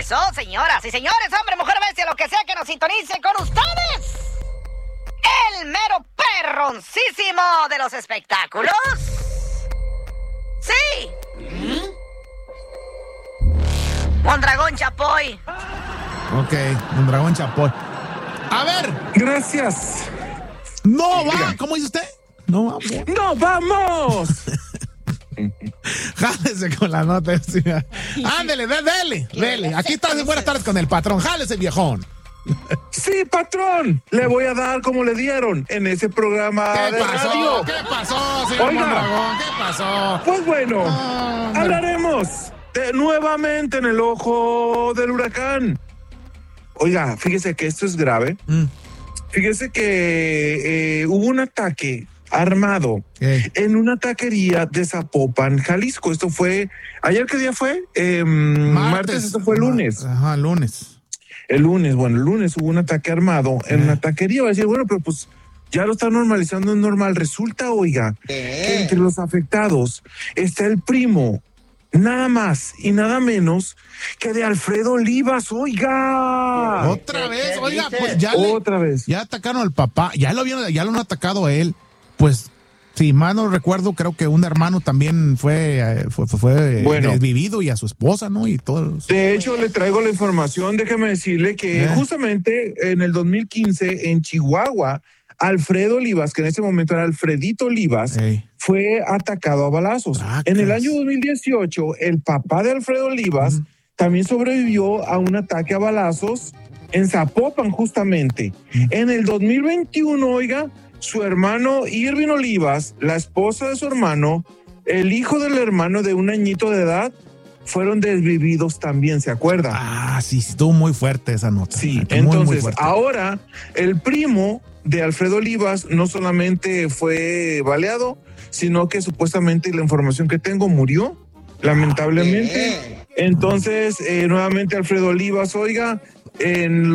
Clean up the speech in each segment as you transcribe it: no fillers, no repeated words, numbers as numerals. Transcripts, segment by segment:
Eso, señoras y señores, hombre, mujer, bestia, lo que sea que nos sintonice con ustedes. El mero perroncísimo de los espectáculos. Sí. Mondragón Chapoy. Ok, Mondragón Chapoy. A ver. Gracias. No va, ¿cómo dice usted? No vamos. ¡No vamos! Jálese con la nota. Ándele, dele. Aquí está de buenas tardes con el patrón. Jálese, viejón. Sí, patrón. Le voy a dar como le dieron en ese programa de radio. ¿Qué pasó, señor Mondragón? ¿Qué pasó? Pues bueno, hablaremos nuevamente en el ojo del huracán. Oiga, fíjese que esto es grave. Fíjese que hubo un ataque armado en una taquería de Zapopan, Jalisco. Esto fue, ¿ayer qué día fue? Martes, esto fue el lunes. Ajá, lunes. El lunes hubo un ataque armado en una taquería. Va a decir, bueno, pero pues ya lo está normalizando, es normal. Resulta, oiga, que entre los afectados está el primo, nada más y nada menos que de Alfredo Olivas, oiga. Otra vez, oiga, pues ya ya atacaron al papá, ya lo han atacado a él. Pues, si mal no recuerdo, creo que un hermano también fue desvivido y a su esposa, ¿no? Y todo. De hecho, le traigo la información, déjeme decirle que justamente en el 2015 en Chihuahua, Alfredo Olivas, que en ese momento era Alfredito Olivas, fue atacado a balazos. En el año 2018, el papá de Alfredo Olivas también sobrevivió a un ataque a balazos en Zapopan, justamente. En el 2021, oiga, su hermano Irving Olivas, la esposa de su hermano, el hijo del hermano de un añito de edad, fueron desvividos también, ¿se acuerda? Ah, sí, estuvo muy fuerte esa nota. Sí, entonces ahora el primo de Alfredo Olivas no solamente fue baleado, sino que supuestamente la información que tengo murió, lamentablemente. Entonces, nuevamente Alfredo Olivas, oiga, en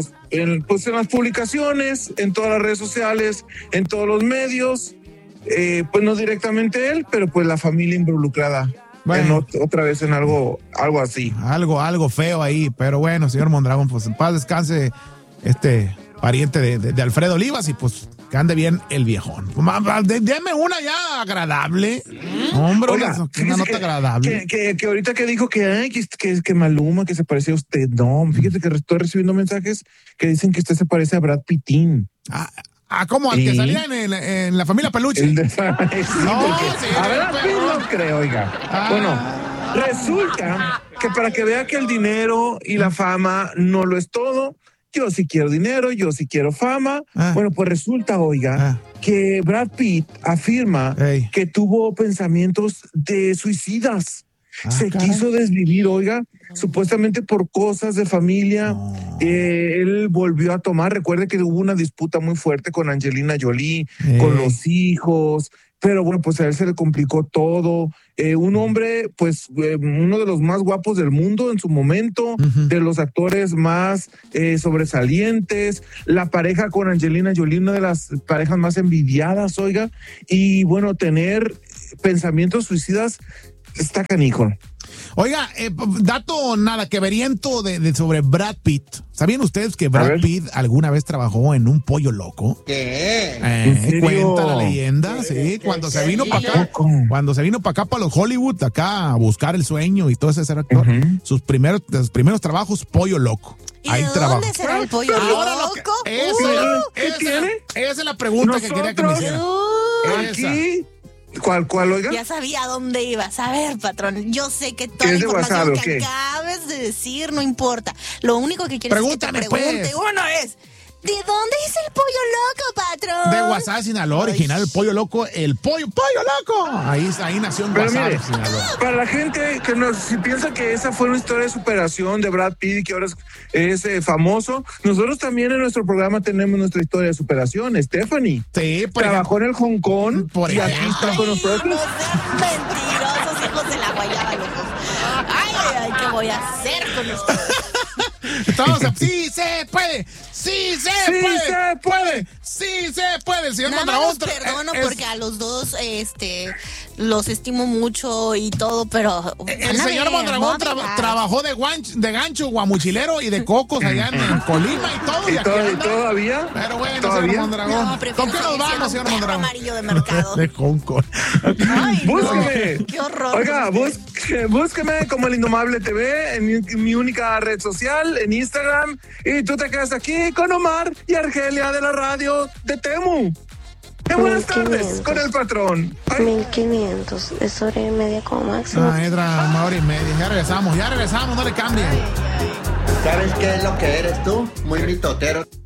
las publicaciones, en todas las redes sociales, en todos los medios, pues no directamente él, pero pues la familia involucrada. Bueno, otra vez en algo así. Algo feo ahí, pero bueno, señor Mondragón, pues en paz descanse pariente de Alfredo Olivas y pues que ande bien el viejón. Deme una ya agradable. Hombre, oiga, una nota agradable. Que ahorita que dijo que Maluma, que se parecía a usted. No, fíjese que estoy recibiendo mensajes que dicen que usted se parece a Brad Pittin. ¿Cómo? ¿Al que salía en la familia Peluche? No, a Brad Pitt no creo, oiga. Bueno, resulta que para que vea que el dinero y la fama no lo es todo, yo sí quiero dinero, yo sí quiero fama. Bueno, pues resulta, oiga, que Brad Pitt afirma que tuvo pensamientos de suicidas. Se quiso desvivir, oiga, supuestamente por cosas de familia. Él volvió a tomar. Recuerde que hubo una disputa muy fuerte con Angelina Jolie, con los hijos. Pero bueno, pues a él se le complicó todo. Un hombre, pues, uno de los más guapos del mundo en su momento, de los actores más sobresalientes. La pareja con Angelina Jolie, una de las parejas más envidiadas, oiga. Y bueno, tener pensamientos suicidas está canijo. Oiga, dato nada que veriento sobre Brad Pitt. ¿Sabían ustedes que Brad Pitt alguna vez trabajó en un pollo loco? ¿Qué? Cuenta la leyenda, sí. Cuando se vino para acá, para los Hollywood, acá a buscar el sueño y todo ese ser actor, sus primeros trabajos, pollo loco. ¿Y ahí de dónde será el pollo loco? ¿Qué tiene? Esa es la pregunta que quería que me hicieran. Aquí. ¿Cuál, oiga? Ya sabía dónde ibas. A ver, patrón, yo sé que toda la información que acabas de decir no importa. Lo único que quiero es que te pregunte. Uno es, ¿de dónde es el pollo loco, patrón? De Guasave, Sinaloa, original, el pollo loco, el pollo loco. Ahí nació en Guasave, Sinaloa. Para la gente que si piensa que esa fue una historia de superación de Brad Pitt, que ahora es famoso, nosotros también en nuestro programa tenemos nuestra historia de superación. Stephanie trabajó en el Hong Kong y aquí está con nosotros. Mentirosos, hijos de la guayaba, locos. Ay, ¿qué voy a hacer con ustedes? Sí se puede. Sí se puede. sí se puede, señor Nada Mondragón. más los perdono porque a los dos los estimo mucho y todo, pero el señor Mondragón trabajó de gancho, guamuchilero y de cocos allá en Colima y todo. ¿Y todavía? Pero bueno, ¿todavía? Señor Mondragón. No, ¿Con qué nos vamos, señor Mondragón? Amarillo de mercado. De Concord. Ay, búsqueme. No, qué horror. Oiga, búsqueme como El Indomable TV en mi única red social, en Instagram. Y tú te quedas aquí con Omar y Argelia de la radio de Temu. Buenas tardes con el patrón. 1500, es hora y media como máximo. Una hora y media. Ya regresamos, no le cambien. ¿Sabes qué es lo que eres tú? Muy mitotero.